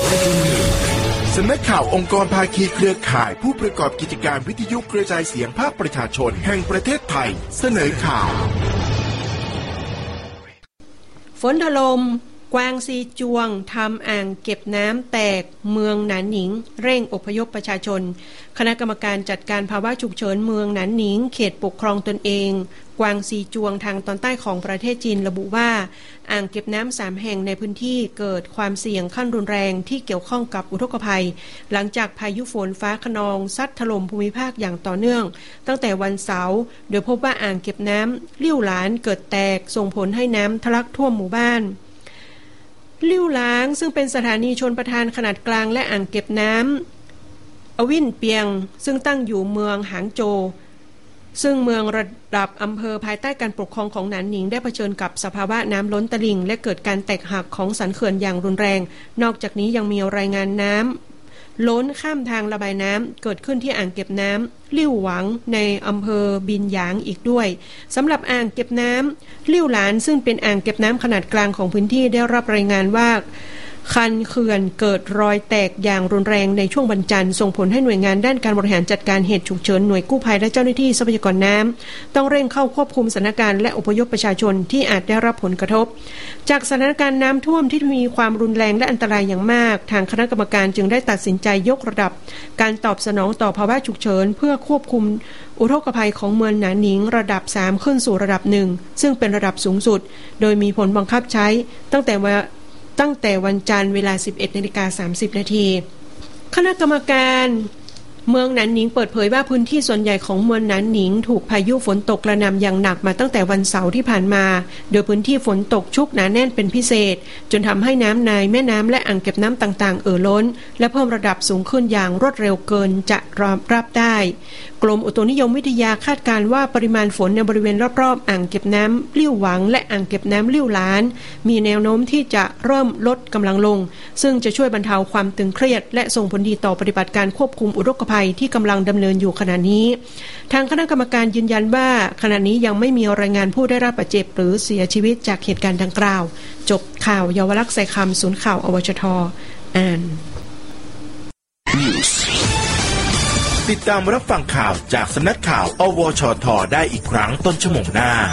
สำนักข่าวองค์กรภาคีเครือข่ายผู้ประกอบกิจการวิทยุกระจายเสียงภาคประชาชนแห่งประเทศไทยเสนอข่าวฝนถล่มกวางซีจวงทำอ่างเก็บน้ำแตกเมืองหนานหนิงเร่งอพยพประชาชนคณะกรรมการจัดการภาวะฉุกเฉินเมืองหนานหนิงเขตปกครองตนเองกวางซีจวงทางตอนใต้ของประเทศจีนระบุว่าอ่างเก็บน้ำ3แห่งในพื้นที่เกิดความเสี่ยงขั้นรุนแรงที่เกี่ยวข้องกับอุทกภัยหลังจากพายุฝนฟ้าคะนองซัดถล่มภูมิภาคอย่างต่อเนื่องตั้งแต่วันเสาร์โดยพบว่าอ่างเก็บน้ำลิ่วหลานเกิดแตกส่งผลให้น้ำทะลักท่วมหมู่บ้านลิ่วหลางซึ่งเป็นสถานีชลประทานขนาดกลางและอ่างเก็บน้ำอวินเปียงซึ่งตั้งอยู่เมืองหางโจวซึ่งเมืองระดับอำเภอภายใต้การปกครองของหนานหนิงได้เผชิญกับสภาวะน้ำล้นตลิ่งและเกิดการแตกหักของสันเขื่อนอย่างรุนแรงนอกจากนี้ยังมีรายงานน้ำล้นข้ามทางระบายน้ำเกิดขึ้นที่อ่างเก็บน้ำลิ่วหวังในอำเภอบินหยางอีกด้วยสำหรับอ่างเก็บน้ำลิ่วหลานซึ่งเป็นอ่างเก็บน้ำขนาดกลางของพื้นที่ได้รับรายงานว่าคันเขื่อนเกิดรอยแตกอย่างรุนแรงในช่วงวันจันทร์ส่งผลให้หน่วยงานด้านการบริหารจัดการเหตุฉุกเฉินหน่วยกู้ภัยและเจ้าหน้าที่ทรัพยากรน้ำต้องเร่งเข้าควบคุมสถานการณ์และอพยพประชาชนที่อาจได้รับผลกระทบจากสถานการณ์น้ำท่วมที่มีความรุนแรงและอันตรายอย่างมากทางคณะกรรมการจึงได้ตัดสินใจยกระดับการตอบสนองต่อภาวะฉุกเฉินเพื่อควบคุมอุทกภัยของเมืองหนานหนิงระดับ3ขึ้นสู่ระดับ1ซึ่งเป็นระดับสูงสุดโดยมีผลบังคับใช้ตั้งแต่วันจันทร์เวลา 11:30 น.คณะกรรมการเมืองหนานหนิงเปิดเผยว่าพื้นที่ส่วนใหญ่ของเมืองหนานหนิงถูกพายุฝนตกกระหน่ำอย่างหนักมาตั้งแต่วันเสาร์ที่ผ่านมาโดยพื้นที่ฝนตกชุกหนาแน่นเป็นพิเศษจนทำให้น้ำในแม่น้ำและอ่างเก็บน้ำต่างๆล้นและเพิ่มระดับสูงขึ้นอย่างรวดเร็วเกินจะรับได้กรมอุตุนิยมวิทยาคาดการณ์ว่าปริมาณฝนในบริเวณรอบๆอ่างเก็บน้ำลิ่วหวังและอ่างเก็บน้ำลิ่วหลานมีแนวโน้มที่จะเริ่มลดกำลังลงซึ่งจะช่วยบรรเทาความตึงเครียดและส่งผลดีต่อปฏิบัติการควบคุมอุทกภัยที่กำลังดำเนินอยู่ขณะนี้ทางคณะกรรมการยืนยันว่าขณะนี้ยังไม่มีรายงานผู้ได้รับบาดเจ็บหรือเสียชีวิตจากเหตุการณ์ดังกล่าวจบข่าวเยาวลักษณ์ใส่คำศูนย์ข่าวอวชท.อ่านติดตามรับฟังข่าวจากสำนักข่าวอวชท.ได้อีกครั้งต้นชั่วโมงหน้า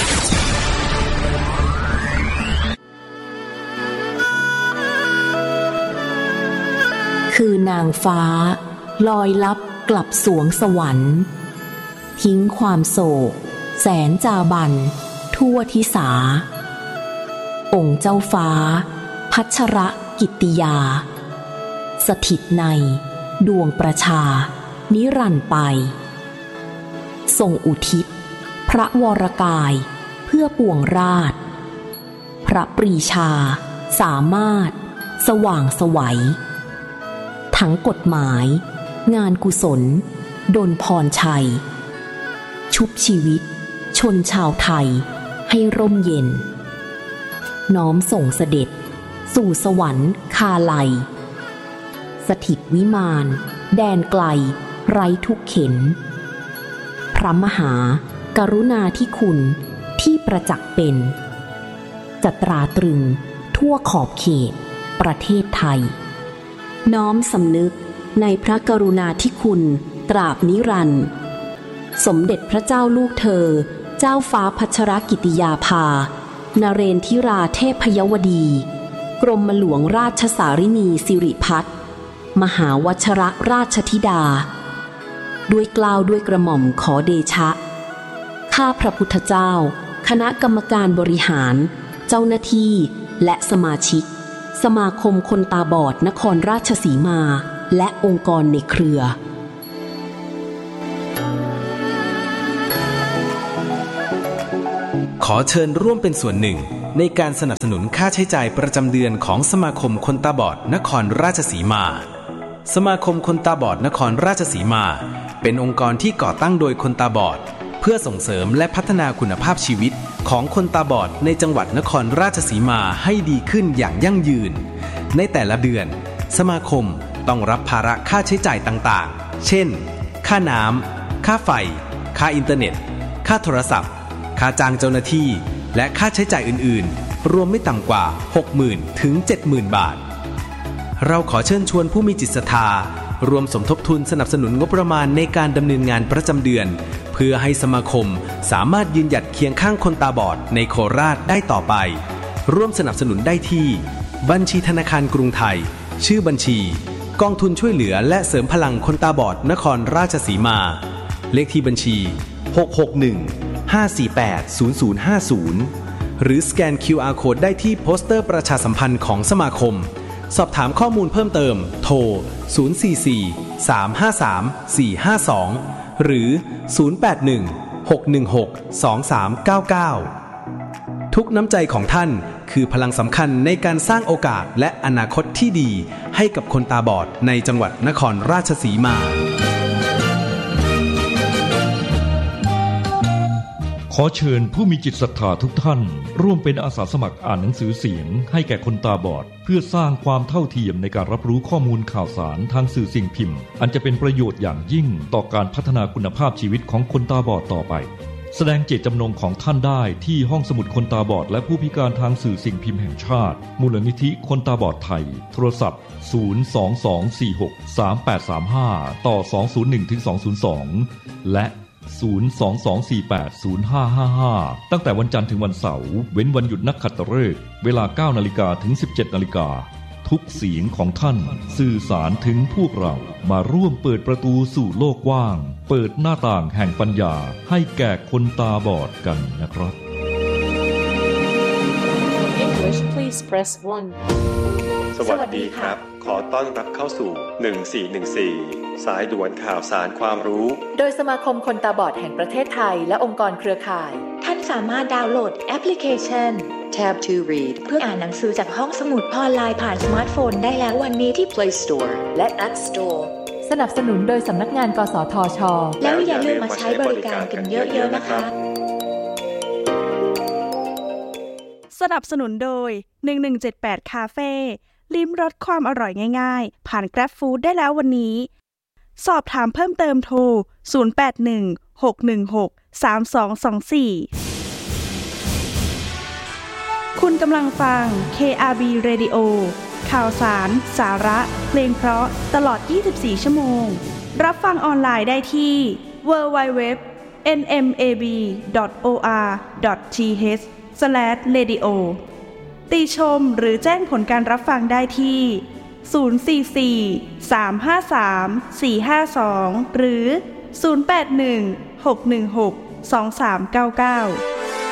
คือนางฟ้าลอยลับกลับสวงสวรรค์ทิ้งความโศกแสนจาบันทั่วทิสาองค์เจ้าฟ้าพัชรกิตติยาสถิตในดวงประชานิรันดร์ไปทรงอุทิศพระวรกายเพื่อปวงราชพระปรีชาสามารถสว่างไสวทั้งกฎหมายงานกุศลดลพรชัยชุบชีวิตชนชาวไทยให้ร่มเย็นน้อมส่งเสด็จสู่สวรรค์คาไลสถิตวิมานแดนไกลไร้ทุกเข็ญพระมหากรุณาธิคุณที่ประจักษ์เป็นจะตราตรึงทั่วขอบเขตประเทศไทยน้อมสำนึกในพระกรุณาธิคุณตราบนิรันดร์สมเด็จพระเจ้าลูกเธอเจ้าฟ้าพัชรกิติยาภานเรนทิราเทพยวดีกรมหลวงราชสารินีสิริพัฒน์มหาวชรราชธิดาด้วยเกล้าด้วยกระหม่อมขอเดชะข้าพระพุทธเจ้าคณะกรรมการบริหารเจ้าหน้าที่และสมาชิกสมาคมคนตาบอดนครราชสีมาและองค์กรในเครือขอเชิญร่วมเป็นส่วนหนึ่งในการสนับสนุนค่าใช้จ่ายประจำเดือนของสมาคมคนตาบอดนครราชสีมาสมาคมคนตาบอดนครราชสีมาเป็นองค์กรที่ก่อตั้งโดยคนตาบอดเพื่อส่งเสริมและพัฒนาคุณภาพชีวิตของคนตาบอดในจังหวัดนครราชสีมาให้ดีขึ้นอย่างยั่งยืนในแต่ละเดือนสมาคมต้องรับภาระค่าใช้จ่ายต่างๆเช่นค่าน้ำค่าไฟค่าอินเทอร์เน็ตค่าโทรศัพท์ค่าจ้างเจ้าหน้าที่และค่าใช้จ่ายอื่นๆรวมไม่ต่ำกว่า 60,000 ถึง 70,000 บาทเราขอเชิญชวนผู้มีจิตศรัทธารวมสมทบทุนสนับสนุนงบประมาณในการดำเนินงานประจำเดือนเพื่อให้สมาคมสามารถยืนหยัดเคียงข้างคนตาบอดในโคราชได้ต่อไปร่วมสนับสนุนได้ที่บัญชีธนาคารกรุงไทยชื่อบัญชีกองทุนช่วยเหลือและเสริมพลังคนตาบอดนครราชสีมาเลขที่บัญชี661-548-0050หรือสแกน QR Code ได้ที่โปสเตอร์ประชาสัมพันธ์ของสมาคมสอบถามข้อมูลเพิ่มเติมโทร044-353-452หรือ081-616-2399ทุกน้ำใจของท่านคือพลังสำคัญในการสร้างโอกาสและอนาคตที่ดีให้กับคนตาบอดในจังหวัดนครราชสีมาขอเชิญผู้มีจิตศรัทธาทุกท่านร่วมเป็นอาสาสมัครอ่านหนังสือเสียงให้แก่คนตาบอดเพื่อสร้างความเท่าเทียมในการรับรู้ข้อมูลข่าวสารทางสื่อสิ่งพิมพ์อันจะเป็นประโยชน์อย่างยิ่งต่อการพัฒนาคุณภาพชีวิตของคนตาบอดต่อไปแสดงเจตจำนงของท่านได้ที่ห้องสมุดคนตาบอดและผู้พิการทางสื่อสิ่งพิมพ์แห่งชาติมูลนิธิคนตาบอดไทยโทรศัพท์022463835ต่อ201-202และ022480555ตั้งแต่วันจันทร์ถึงวันเสาร์เว้นวันหยุดนักขัตฤกษ์เวลา 9:00 นถึง 17:00 นทุกเสียงของท่านสื่อสารถึงพวกเรามาร่วมเปิดประตูสู่โลกกว้างเปิดหน้าต่างแห่งปัญญาให้แก่คนตาบอดกันนะครับ English please press 1 สวัสดีครับขอต้อนรับเข้าสู่1414สายด่วนข่าวสารความรู้โดยสมาคมคนตาบอดแห่งประเทศไทยและองค์กรเครือข่ายท่านสามารถดาวน์โหลดแอปพลิเคชัน Tab to Read เพื่ออ่านหนังสือจากห้องสมุดออนไลน์ผ่านสมาร์ทโฟนได้แล้ววันนี้ที่ Play Store และ App Store สนับสนุนโดยสำนักงานกสทช. แล้วอย่าลืมมาใช้บริการกันเยอะๆนะคะสนับสนุนโดย1178คาเฟ่ลิ้มรสความอร่อยง่ายๆผ่าน Grab Food ได้แล้ววันนี้สอบถามเพิ่มเติมโทร0816163224คุณกำลังฟัง KRB Radio ข่าวสารสาระเพลงเพราะตลอด24ชั่วโมงรับฟังออนไลน์ได้ที่ www.nmab.or.th/radio ติชมหรือแจ้งผลการรับฟังได้ที่044-353-452หรือ081-616-2399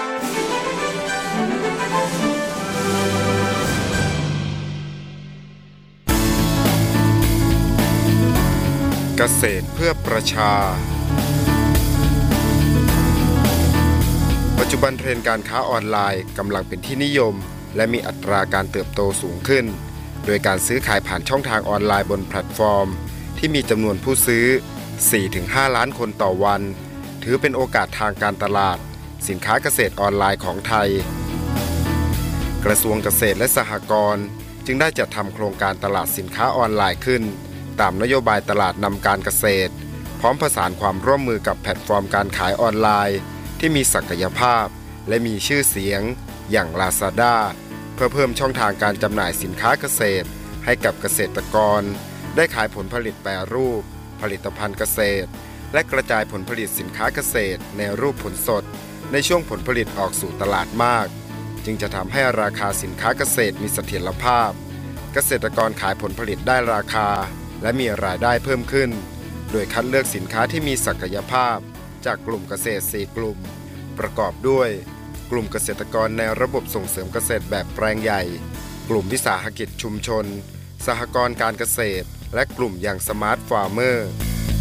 เกษตรเพื่อประชาปัจจุบันเทรนด์การค้าออนไลน์กำลังเป็นที่นิยมและมีอัตราการเติบโตสูงขึ้นโดยการซื้อขายผ่านช่องทางออนไลน์บนแพลตฟอร์มที่มีจำนวนผู้ซื้อ 4-5 ล้านคนต่อวันถือเป็นโอกาสทางการตลาดสินค้าเกษตรออนไลน์ของไทยกระทรวงเกษตรและสหกรณ์จึงได้จัดทำโครงการตลาดสินค้าออนไลน์ขึ้นตามนโยบายตลาดนำการเกษตรพร้อมประสานความร่วมมือกับแพลตฟอร์มการขายออนไลน์ที่มีศักยภาพและมีชื่อเสียงอย่าง Lazada เพื่อเพิ่มช่องทางการจำหน่ายสินค้าเกษตรให้กับเกษตรกรได้ขายผลผลิตแปรรูปผลิตภัณฑ์เกษตรและกระจายผลผลิตสินค้าเกษตรในรูปผลสดในช่วงผลผลิตออกสู่ตลาดมากจึงจะทำให้ราคาสินค้าเกษตรมีเสถียรภาพเกษตรกรขายผลผลิตได้ราคาและมีรายได้เพิ่มขึ้นโดยคัดเลือกสินค้าที่มีศักยภาพจากกลุ่มเกษตร4กลุ่มประกอบด้วยกลุ่มเกษตรกรในระบบส่งเสริมเกษตรแบบแปลงใหญ่กลุ่มวิสาหกิจชุมชนสหกรณ์การเกษตรและกลุ่มอย่างสมาร์ทฟาร์มเมอร์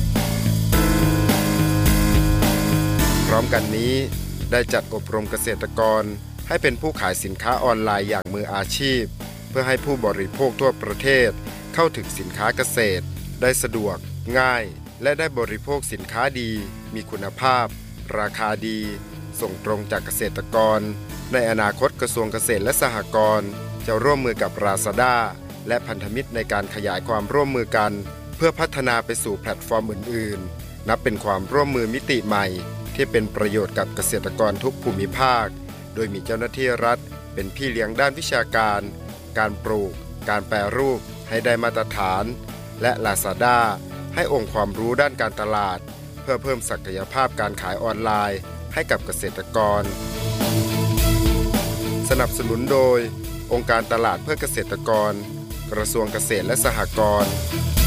พร้อมกันนี้ได้จัดอบรมเกษตรกรให้เป็นผู้ขายสินค้าออนไลน์อย่างมืออาชีพเพื่อให้ผู้บริโภคทั่วประเทศเข้าถึงสินค้าเกษตรได้สะดวกง่ายและได้บริโภคสินค้าดีมีคุณภาพราคาดีส่งตรงจากเกษตรกรในอนาคตกระทรวงเกษตรและสหกรณ์จะร่วมมือกับ Lazada และพันธมิตรในการขยายความร่วมมือกันเพื่อพัฒนาไปสู่แพลตฟอร์มอื่นๆนับเป็นความร่วมมือมิติใหม่ที่เป็นประโยชน์กับเกษตรกรทุกภูมิภาคโดยมีเจ้าหน้าที่รัฐเป็นพี่เลี้ยงด้านวิชาการการปลูกการแปรรูปให้ได้มาตรฐานและ Lazada ให้องค์ความรู้ด้านการตลาดเพื่อเพิ่มศักยภาพการขายออนไลน์ให้กับเกษตรกรสนับสนุนโดยองค์การตลาดเพื่อเกษตรกรกระทรวงเกษตรและสหกรณ์